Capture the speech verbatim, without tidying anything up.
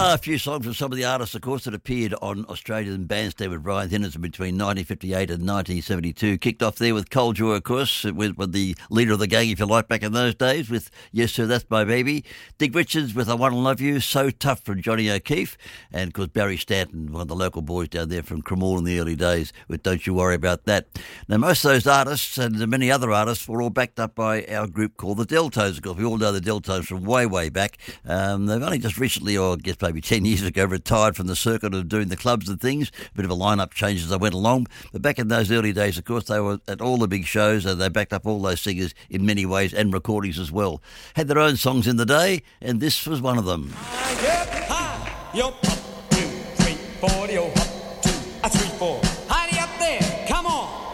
Ah, a few songs from some of the artists, of course, that appeared on Australian Bandstand with Brian Henderson between nineteen fifty-eight and nineteen seventy-two. Kicked off there with Cold Jaw, of course, with, with the leader of the gang, if you like, back in those days, with Yes Sir, That's My Baby. Dick Richards with I Wanna Love You, So Tough from Johnny O'Keefe. And, of course, Barry Stanton, one of the local boys down there from Cremorne in the early days, with Don't You Worry About That. Now, most of those artists and many other artists were all backed up by our group called the Deltones. Of course, we all know the Deltones from way, way back. Um, they've only just recently, or I guess maybe ten years ago, retired from the circuit of doing the clubs and things. A bit of a line-up change as they went along. But back in those early days, of course, they were at all the big shows and they backed up all those singers in many ways and recordings as well. Had their own songs in the day, and this was one of them. I get high, your